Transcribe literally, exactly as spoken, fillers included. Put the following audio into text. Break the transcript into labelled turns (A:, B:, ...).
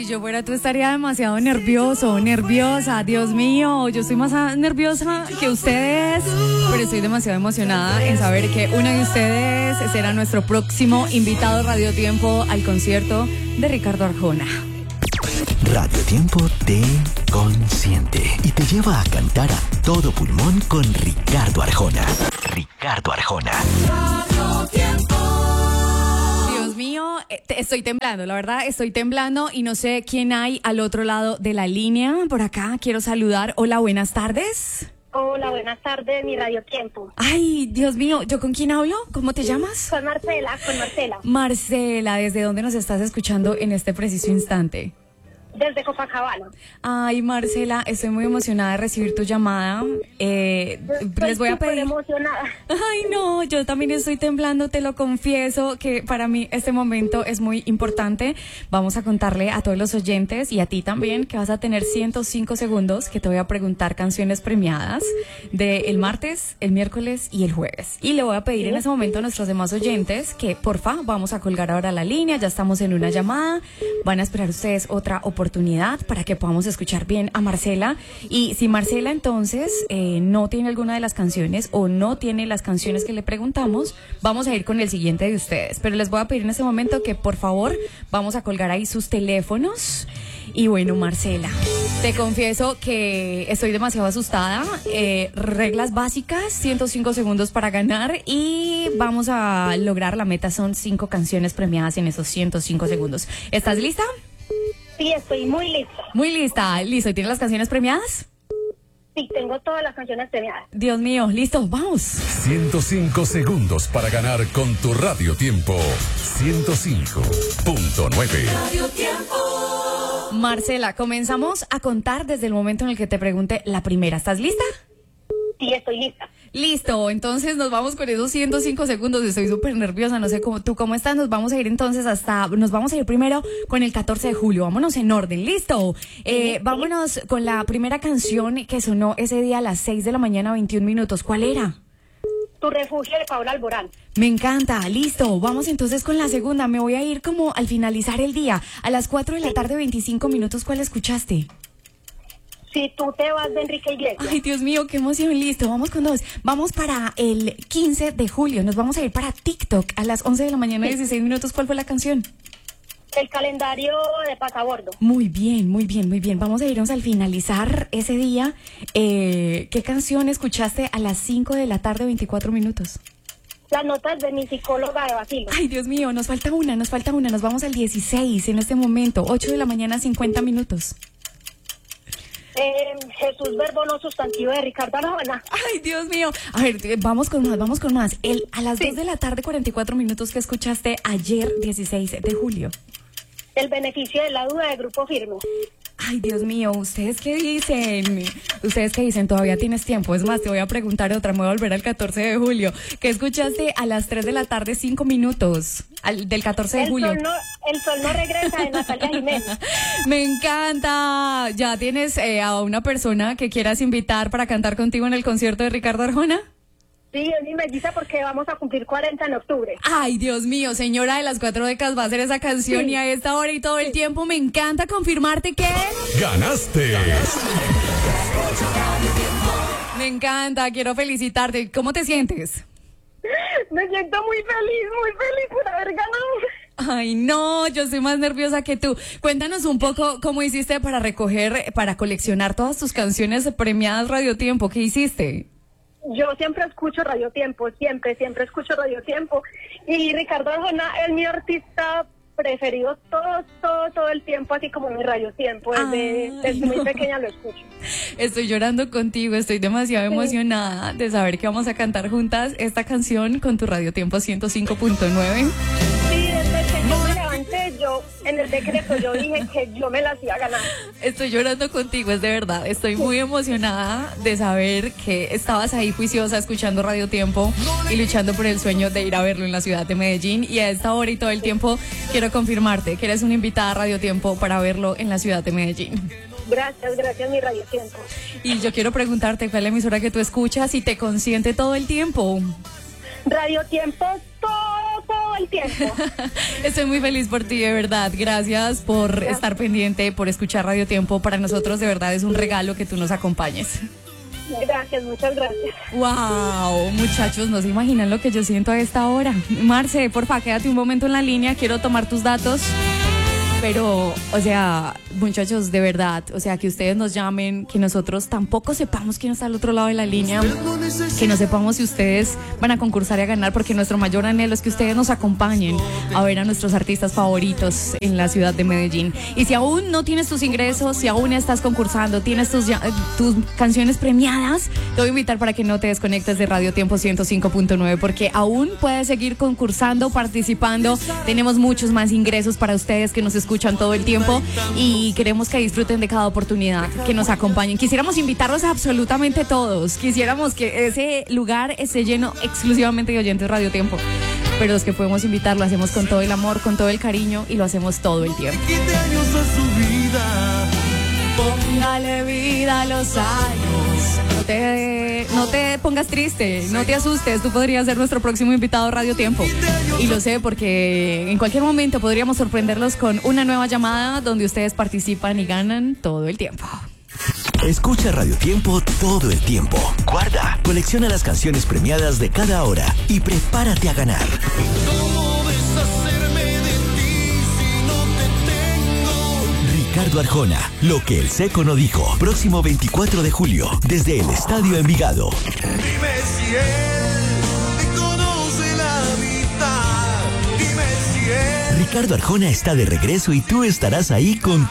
A: yo fuera tú estaría demasiado nervioso, nerviosa, Dios mío, yo estoy más nerviosa que ustedes, pero estoy demasiado emocionada en saber que uno de ustedes será nuestro próximo invitado Radio Tiempo al concierto de Ricardo Arjona.
B: Radio Tiempo te consiente y te lleva a cantar a todo pulmón con Ricardo Arjona. Ricardo Arjona. Radio Tiempo.
A: Dios mío, estoy temblando, la verdad, estoy temblando y no sé quién hay al otro lado de la línea. Por acá quiero saludar. Hola, buenas tardes.
C: Hola, buenas tardes, mi Radio Tiempo.
A: Ay, Dios mío, ¿yo con quién hablo? ¿Cómo te llamas?
C: Con Marcela, con Marcela.
A: Marcela, ¿desde dónde nos estás escuchando en este preciso instante?
C: Desde Copacabana.
A: Ay, Marcela, estoy muy emocionada de recibir tu llamada. Eh,
C: estoy
A: les voy a pedir.
C: emocionada.
A: Ay, no, yo también estoy temblando, te lo confieso, que para mí este momento es muy importante. Vamos a contarle a todos los oyentes y a ti también que vas a tener ciento cinco segundos que te voy a preguntar canciones premiadas del martes, el miércoles y el jueves. Y le voy a pedir ¿Sí? en ese momento a nuestros demás oyentes que, porfa, vamos a colgar ahora la línea, ya estamos en una llamada, van a esperar ustedes otra oportunidad. oportunidad para que podamos escuchar bien a Marcela. Y si Marcela entonces eh, no tiene alguna de las canciones o no tiene las canciones que le preguntamos, vamos a ir con el siguiente de ustedes. Pero les voy a pedir en este momento que por favor vamos a colgar ahí sus teléfonos. Y bueno, Marcela, te confieso que estoy demasiado asustada. Eh, reglas básicas, ciento cinco segundos para ganar y vamos a lograr la meta. Son cinco canciones premiadas en esos ciento cinco segundos. ¿Estás lista?
C: Sí, estoy muy lista.
A: Muy lista, listo. ¿Y tienes las canciones premiadas?
C: Sí, tengo todas las canciones premiadas.
A: Dios mío, listo, vamos.
D: ciento cinco segundos para ganar con tu Radio Tiempo. ciento cinco punto nueve.
A: Radio Tiempo. Marcela, comenzamos a contar desde el momento en el que te pregunté la primera. ¿Estás lista?
C: Sí, estoy lista.
A: Listo, entonces nos vamos con esos ciento cinco segundos. Estoy súper nerviosa, no sé cómo tú cómo estás. Nos vamos a ir entonces hasta, nos vamos a ir primero con el catorce de julio. Vámonos en orden, listo. Eh, vámonos con la primera canción que sonó ese día a las seis de la mañana, veintiún minutos. ¿Cuál era?
C: Tu refugio, de Paula Alborán.
A: Me encanta, listo. Vamos entonces con la segunda. Me voy a ir como al finalizar el día. A las cuatro de la tarde, veinticinco minutos. ¿Cuál escuchaste?
C: Si tú te vas, de Enrique Iglesias.
A: Ay, Dios mío, qué emoción. Listo, vamos con dos. Vamos para el quince de julio. Nos vamos a ir para TikTok a las once de la mañana, sí. dieciséis minutos. ¿Cuál fue la canción?
C: El calendario de Pasabordo.
A: Muy bien, muy bien, muy bien. Vamos a irnos al finalizar ese día. Eh, ¿Qué canción escuchaste a las cinco de la tarde, veinticuatro minutos?
C: Las notas de mi psicóloga de Basilo.
A: Ay, Dios mío, nos falta una, nos falta una. Nos vamos al dieciséis en este momento. ocho de la mañana, cincuenta minutos.
C: Eh, Jesús Verbo no sustantivo, de Ricardo Arjona.
A: Ay, Dios mío. A ver, vamos con más, vamos con más. El, a las
C: sí.
A: dos de la tarde, cuarenta y cuatro minutos, que escuchaste ayer, dieciséis de julio.
C: El beneficio de la duda, de Grupo Firme.
A: Ay, Dios mío, ¿ustedes qué dicen? ¿Ustedes qué dicen? Todavía tienes tiempo. Es más, te voy a preguntar otra. Me voy a volver al catorce de julio. ¿Qué escuchaste a las tres de la tarde, cinco minutos? Al, del catorce de
C: el
A: julio.
C: Sol no, el sol no regresa, de Natalia Jiménez.
A: Me encanta. ¿Ya tienes eh, a una persona que quieras invitar para cantar contigo en el concierto de Ricardo Arjona?
C: Sí, es mi melliza porque vamos a cumplir cuarenta en octubre.
A: Ay, Dios mío, señora de las cuatro décadas va a hacer esa canción sí. y a esta hora y todo el tiempo. Me encanta confirmarte que...
D: ¡Ganaste!
A: Me encanta, quiero felicitarte. ¿Cómo te sientes?
C: Me siento muy feliz, muy feliz por haber ganado.
A: Ay, no, yo estoy más nerviosa que tú. Cuéntanos un poco cómo hiciste para recoger, para coleccionar todas tus canciones premiadas Radio Tiempo. ¿Qué hiciste?
C: Yo siempre escucho Radio Tiempo, siempre, siempre escucho Radio Tiempo. Y Ricardo Arjona es mi artista preferido todo, todo, todo el tiempo, así como mi Radio Tiempo. Desde,
A: Ay,
C: desde
A: no.
C: muy pequeña lo escucho.
A: Estoy llorando contigo, estoy demasiado sí. emocionada de saber que vamos a cantar juntas esta canción con tu Radio Tiempo ciento cinco punto nueve.
C: Sí, desde que yo me levanté, yo en el decreto yo dije que yo me las iba a ganar.
A: Estoy llorando contigo, es de verdad. Estoy muy emocionada de saber que estabas ahí juiciosa escuchando Radio Tiempo y luchando por el sueño de ir a verlo en la ciudad de Medellín. Y a esta hora y todo el tiempo quiero confirmarte que eres una invitada a Radio Tiempo para verlo en la ciudad de Medellín.
C: Gracias, gracias, mi Radio Tiempo.
A: Y yo quiero preguntarte cuál es la emisora que tú escuchas y te consiente todo el tiempo.
C: Radio Tiempo todo, todo el tiempo.
A: Estoy muy feliz por ti, de verdad. Gracias por Gracias. estar pendiente, por escuchar Radio Tiempo. Para nosotros, de verdad, es un regalo que tú nos acompañes.
C: Gracias, muchas gracias.
A: Wow, muchachos, no se imaginan lo que yo siento a esta hora. Marce, porfa, quédate un momento en la línea. Quiero tomar tus datos. Pero, o sea, muchachos, de verdad, o sea, que ustedes nos llamen, que nosotros tampoco sepamos quién está al otro lado de la línea, que no sepamos si ustedes van a concursar y a ganar, porque nuestro mayor anhelo es que ustedes nos acompañen a ver a nuestros artistas favoritos en la ciudad de Medellín. Y si aún no tienes tus ingresos, si aún estás concursando, tienes tus, tus canciones premiadas, te voy a invitar para que no te desconectes de Radio Tiempo ciento cinco punto nueve, porque aún puedes seguir concursando, participando. Tenemos muchos más ingresos para ustedes que nos escuchan escuchan todo el tiempo y queremos que disfruten de cada oportunidad, que nos acompañen. Quisiéramos invitarlos a absolutamente todos, quisiéramos que ese lugar esté lleno exclusivamente de oyentes Radio Tiempo, pero los que podemos invitar lo hacemos con todo el amor, con todo el cariño y lo hacemos todo el tiempo. Póngale vida a los años. No te, no te pongas triste, no te asustes. Tú podrías ser nuestro próximo invitado a Radio Tiempo. Y lo sé porque en cualquier momento podríamos sorprenderlos con una nueva llamada donde ustedes participan y ganan todo el tiempo.
B: Escucha Radio Tiempo todo el tiempo. Guarda, colecciona las canciones premiadas de cada hora y prepárate a ganar. Ricardo Arjona, lo que el seco no dijo. Próximo veinticuatro de julio, desde el Estadio Envigado.
E: Dime si él te conoce la mitad. Dime si él.
B: Ricardo Arjona está de regreso y tú estarás ahí con